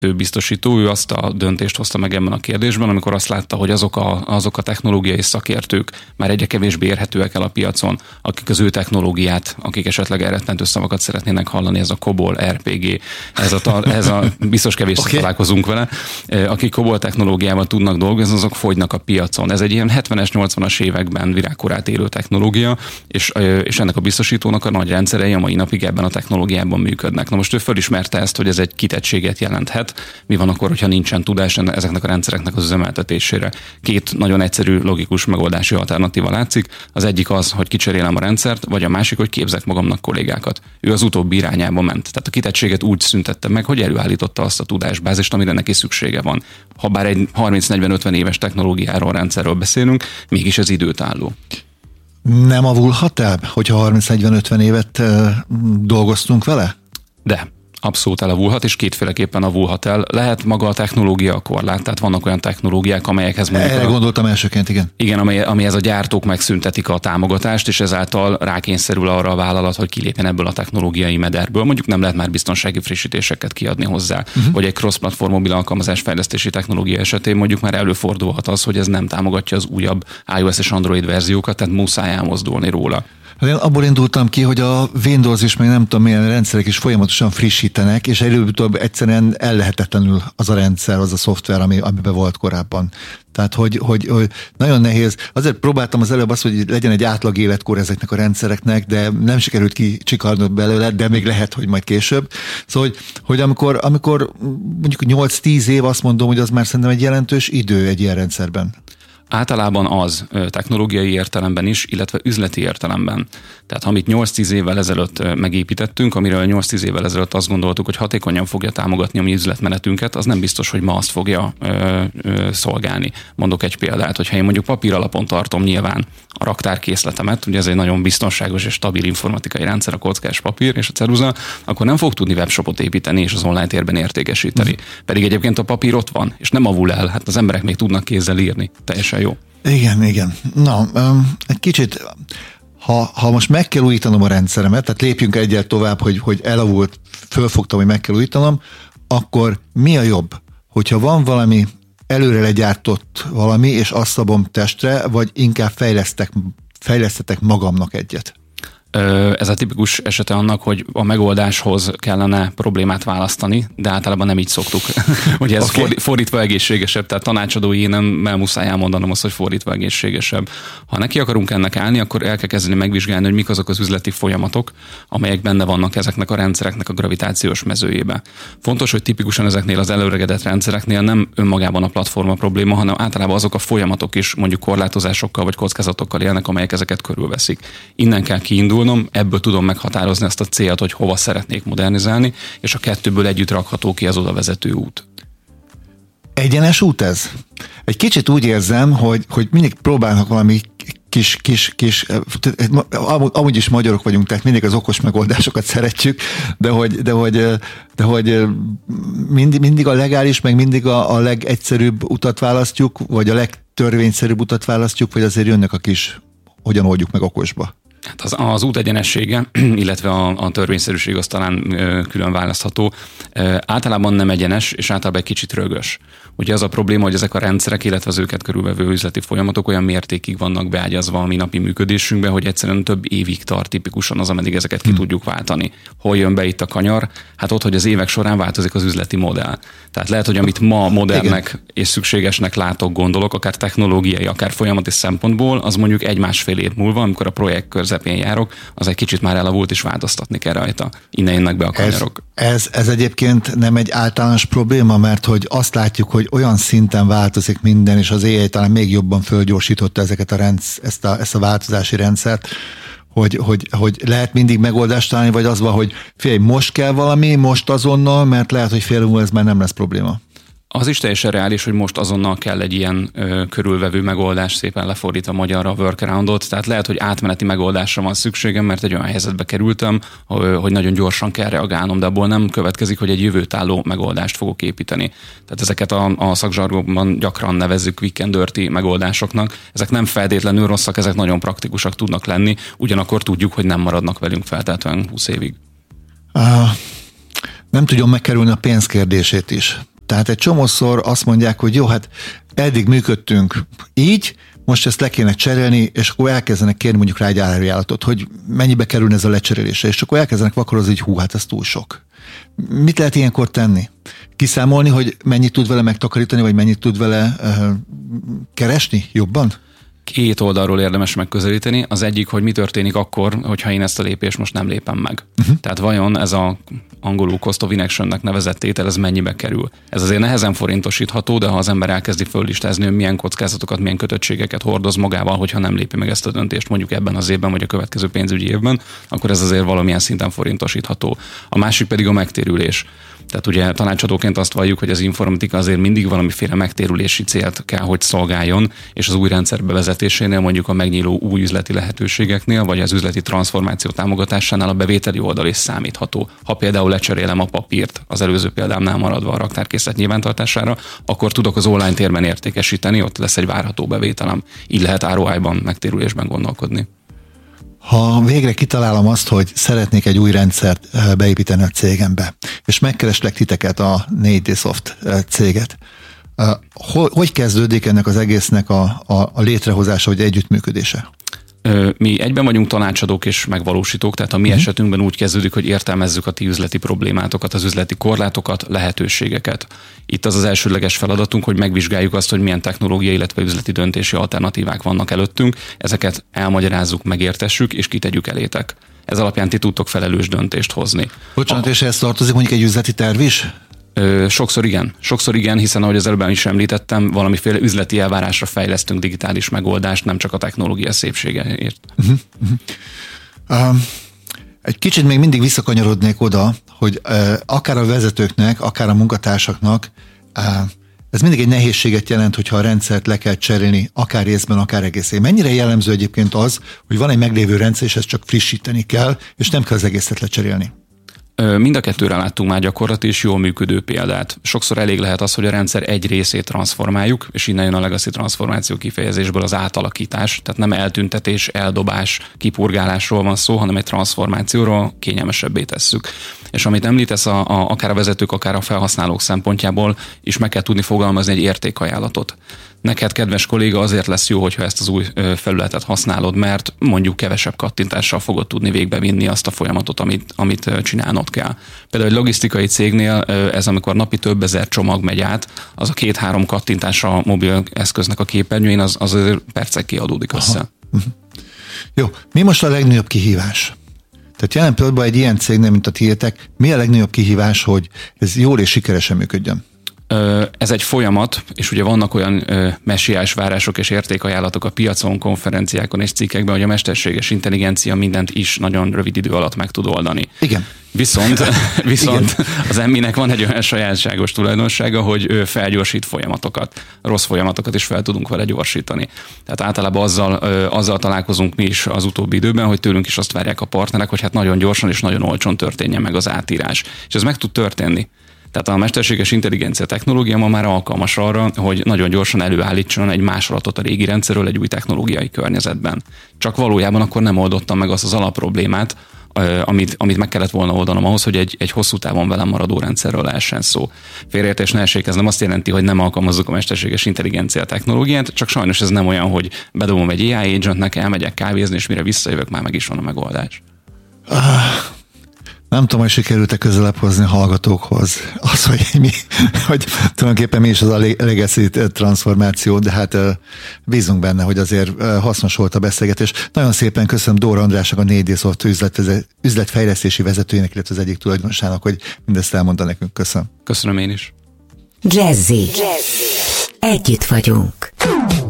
biztosító, ő azt a döntést hozta meg ebben a kérdésben, amikor azt látta, hogy azok a technológiai szakértők már egyre kevésbé érhetőek el a piacon, akik az ő technológiát, akik esetleg elrettentő szavakat szeretnének hallani, ez a COBOL, RPG, ez a biztos kevésszer találkozunk vele, akik COBOL technológiával tudnak dolgozni, azok fogynak a piacon. Ez egy ilyen 70-es, 80-as években virágkorát élő technológia, és ennek a biztosítónak a nagy rendszerei a mai napig ebben a technológiában működnek. Na most ő fölismerte ezt, hogy ez egy kitettséget jelenthet. Mi van akkor, hogyha nincsen tudás ezeknek a rendszereknek az üzemeltetésére? Két nagyon egyszerű, logikus megoldási alternatíva látszik. Az egyik az, hogy kicserélem a rendszert, vagy a másik, hogy képzek magamnak kollégákat. Ő az utóbbi irányába ment. Tehát a kitettséget úgy szüntette meg, hogy előállította azt a tudásbázist, amire neki szüksége van. Habár egy 30-40-50 éves technológiáról, rendszerről beszélünk, mégis ez időtálló. Nem avulhat el, hogyha 30-40-50 évet dolgoztunk vele? De. Abszolút elavulhat, és kétféleképpen avulhat el. Lehet maga a technológia a korlát, tehát vannak olyan technológiák, amelyekhez mondjuk... Erre gondoltam elsőként, igen. Igen, amihez a gyártók megszüntetik a támogatást, és ezáltal rákényszerül arra a vállalat, hogy kilépjen ebből a technológiai mederből. Mondjuk nem lehet már biztonsági frissítéseket kiadni hozzá. Vagy egy cross-platform mobil alkalmazás fejlesztési technológia esetén mondjuk már előfordulhat az, hogy ez nem támogatja az újabb iOS és Android verziókat, tehát muszáj elmozdulni róla. Én abból indultam ki, hogy a Windows is, meg nem tudom milyen rendszerek is folyamatosan frissítenek, és előbb-utóbb egyszerűen ellehetetlenül az a rendszer, az a szoftver, amiben volt korábban. Tehát, hogy nagyon nehéz. Azért próbáltam az előbb azt, hogy legyen egy átlag életkor ezeknek a rendszereknek, de nem sikerült kicsikarni belőle, de még lehet, hogy majd később. Szóval, hogy amikor mondjuk 8-10 év, azt mondom, hogy az már szerintem egy jelentős idő egy ilyen rendszerben. Általában az technológiai értelemben is, illetve üzleti értelemben. Tehát amit 8-10 évvel ezelőtt megépítettünk, amiről 8-10 évvel ezelőtt azt gondoltuk, hogy hatékonyan fogja támogatni a mi üzletmenetünket, az nem biztos, hogy ma azt fogja szolgálni. Mondok egy példát, hogyha én mondjuk papír alapon tartom nyilván a raktárkészletemet, ugye ez egy nagyon biztonságos és stabil informatikai rendszer, a kockás papír és a ceruza, akkor nem fog tudni webshopot építeni és az online térben értékesíteni. Pedig egyébként a papír ott van, és nem avul el, hát az emberek még tudnak kézzel írni. Teljesen jó. Igen. Na, egy kicsit, ha most meg kell újítanom a rendszeremet, tehát lépjünk egyel tovább, hogy elavult, fölfogtam, hogy meg kell újítanom, akkor mi a jobb? Hogyha van valami előre legyártott valami, és azt szabom testre, vagy inkább fejlesztetek magamnak egyet? Ez a tipikus esete annak, hogy a megoldáshoz kellene problémát választani, de általában nem így szoktuk. Ugye ez fordítva egészségesebb, tehát tanácsadói nem muszáj elmondanom azt, hogy fordítva egészségesebb. Ha neki akarunk ennek állni, akkor el kell kezdeni megvizsgálni, hogy mik azok az üzleti folyamatok, amelyek benne vannak ezeknek a rendszereknek a gravitációs mezőjébe. Fontos, hogy tipikusan ezeknél az előregedett rendszereknél nem önmagában a platforma probléma, hanem általában azok a folyamatok is mondjuk korlátozásokkal vagy kockázatokkal élnek, amelyek ezeket körülveszik. Innen kell kiindulni, ebből tudom meghatározni ezt a célt, hogy hova szeretnék modernizálni, és a kettőből együtt rakható ki az oda vezető út. Egyenes út ez? Egy kicsit úgy érzem, hogy mindig próbálnak valami kis amúgy is magyarok vagyunk, tehát mindig az okos megoldásokat szeretjük, de hogy mindig a legális, meg mindig a legegyszerűbb utat választjuk, vagy a legtörvényszerűbb utat választjuk, vagy azért jönnek a kis, hogyan oldjuk meg okosba. Hát az út egyenessége, illetve a törvényszerűség az talán külön választható. Általában nem egyenes, és általában egy kicsit rögös. Ugye az a probléma, hogy ezek a rendszerek, illetve az őket körülvevő üzleti folyamatok olyan mértékig vannak beágyazva a mi napi működésünkbe, hogy egyszerűen több évig tart tipikusan az, ameddig ezeket ki tudjuk váltani. Hol jön be itt a kanyar? Hát ott, hogy az évek során változik az üzleti modell. Tehát lehet, hogy amit ma modernnek és szükségesnek látok, gondolok, akár technológiai, akár folyamati szempontból, az mondjuk 1-1,5 év múlva, amikor a projekt közepén járok, az egy kicsit már elavult, és változtatni kell rajta. Innen jönnek be a kanyarok. Ez egyébként nem egy általános probléma, mert hogy azt látjuk, hogy olyan szinten változik minden, és az AI talán még jobban fölgyorsította ezt a változási rendszert, hogy lehet mindig megoldást találni, vagy az van, hogy figyelj, most kell valami, most azonnal, mert lehet, hogy fél múlva ez már nem lesz probléma. Az is teljesen reális, hogy most azonnal kell egy ilyen körülvevő megoldás, szépen lefordítva magyarra a workaroundot, tehát lehet, hogy átmeneti megoldásra van szükségem, mert egy olyan helyzetbe kerültem, hogy nagyon gyorsan kell reagálnom, de abból nem következik, hogy egy jövőtálló megoldást fogok építeni. Tehát ezeket a szakzsargonban gyakran nevezzük quick and dirty megoldásoknak. Ezek nem feltétlenül rosszak, ezek nagyon praktikusak tudnak lenni, ugyanakkor tudjuk, hogy nem maradnak velünk feltétlenül 20 évig. Nem tudjon megkerülni a pénz kérdését is. Tehát egy csomószor azt mondják, hogy jó, hát eddig működtünk így, most ezt le kéne cserélni, és akkor elkezdenek kérni mondjuk rá egy árajánlatot, hogy mennyibe kerülne ez a lecserélésre, és akkor elkezdenek vakorozni, hogy hát ez túl sok. Mit lehet ilyenkor tenni? Kiszámolni, hogy mennyit tud vele megtakarítani, vagy mennyit tud vele keresni jobban? Két oldalról érdemes megközelíteni. Az egyik, hogy mi történik akkor, hogyha én ezt a lépést most nem lépem meg. Tehát vajon ez a angolul cost of inactionnek nevezett tétel, ez mennyibe kerül? Ez azért nehezen forintosítható, de ha az ember elkezdi föllistázni, hogy milyen kockázatokat, milyen kötöttségeket hordoz magával, hogyha nem lépi meg ezt a döntést mondjuk ebben az évben, vagy a következő pénzügyi évben, akkor ez azért valamilyen szinten forintosítható. A másik pedig a megtérülés. Tehát ugye tanácsadóként azt valljuk, hogy az informatika azért mindig valamiféle megtérülési célt kell, hogy szolgáljon, és az új rendszer bevezetésénél, mondjuk a megnyíló új üzleti lehetőségeknél, vagy az üzleti transformáció támogatásánál a bevételi oldal is számítható. Ha például lecserélem a papírt, az előző példámnál maradva a raktárkészlet nyilvántartására, akkor tudok az online térben értékesíteni, ott lesz egy várható bevételem. Így lehet ROI-ban, megtérülésben gondolkodni. Ha végre kitalálom azt, hogy szeretnék egy új rendszert beépíteni a cégembe, és megkereslek titeket, a 4D Soft céget, hogy kezdődik ennek az egésznek a létrehozása, vagy együttműködése? Mi egyben vagyunk tanácsadók és megvalósítók, tehát a mi esetünkben úgy kezdődik, hogy értelmezzük a ti üzleti problémátokat, az üzleti korlátokat, lehetőségeket. Itt az elsődleges feladatunk, hogy megvizsgáljuk azt, hogy milyen technológiai, illetve üzleti döntési alternatívák vannak előttünk, ezeket elmagyarázzuk, megértessük és kitegyük elétek. Ez alapján ti tudtok felelős döntést hozni. Bocsánat, és ehhez tartozik mondjuk egy üzleti terv is? Sokszor igen, hiszen ahogy az előbb is említettem, valamiféle üzleti elvárásra fejlesztünk digitális megoldást, nem csak a technológia szépségeért. Egy kicsit még mindig visszakanyarodnék oda, hogy akár a vezetőknek, akár a munkatársaknak ez mindig egy nehézséget jelent, hogyha a rendszert le kell cserélni, akár részben, akár egészében. Mennyire jellemző egyébként az, hogy van egy meglévő rendszer, és ezt csak frissíteni kell, és nem kell az egészet lecserélni? Mind a kettőre láttunk már gyakorlati és jól működő példát. Sokszor elég lehet az, hogy a rendszer egy részét transformáljuk, és innen jön a legacy transformáció kifejezésből az átalakítás, tehát nem eltüntetés, eldobás, kipurgálásról van szó, hanem egy transformációról kényelmesebbé tesszük. És amit említesz, akár a vezetők, akár a felhasználók szempontjából is meg kell tudni fogalmazni egy értékajánlatot. Neked, kedves kolléga, azért lesz jó, hogyha ezt az új felületet használod, mert mondjuk kevesebb kattintással fogod tudni végbevinni azt a folyamatot, amit csinálnod kell. Például egy logisztikai cégnél ez, amikor napi több ezer csomag megy át, az a 2-3 kattintás a mobil eszköznek a képernyőjén, az azért percekig adódik össze. Jó, mi most a legnagyobb kihívás? Tehát jelen pillanatban egy ilyen cégnél, mint a tiétek, mi a legnagyobb kihívás, hogy ez jól és sikeresen működjön? Ez egy folyamat, és ugye vannak olyan messiás várások és értékajánlatok a piacon, konferenciákon és cikkekben, hogy a mesterséges intelligencia mindent is nagyon rövid idő alatt meg tud oldani. Igen. Viszont az Emminek van egy olyan sajátságos tulajdonsága, hogy felgyorsít folyamatokat. Rossz folyamatokat is fel tudunk vele gyorsítani. Tehát általában azzal találkozunk mi is az utóbbi időben, hogy tőlünk is azt várják a partnerek, hogy hát nagyon gyorsan és nagyon olcsón történjen meg az átírás. És ez meg tud történni. Tehát a mesterséges intelligencia technológia ma már alkalmas arra, hogy nagyon gyorsan előállítson egy másolatot a régi rendszerről egy új technológiai környezetben. Csak valójában akkor nem oldottam meg azt az alapproblémát, amit meg kellett volna oldanom ahhoz, hogy egy hosszú távon velem maradó rendszerről lehessen szó. Félreértés ne essék, ez nem azt jelenti, hogy nem alkalmazzuk a mesterséges intelligencia technológiát, csak sajnos ez nem olyan, hogy bedobom egy AI agentnek, elmegyek kávézni, és mire visszajövök, már meg is van a megoldás. Nem tudom, hogy sikerült-e közelebb hozni a hallgatókhoz az, hogy tulajdonképpen mi is az a legacy transformáció, de hát bízunk benne, hogy azért hasznos volt a beszélgetés. Nagyon szépen köszönöm Dóra Andrásnak, a 4D Soft üzletfejlesztési vezetőjének, illetve az egyik tulajdonosának, hogy mindezt elmondta nekünk. Köszönöm. Köszönöm én is. Jazzy. Együtt vagyunk.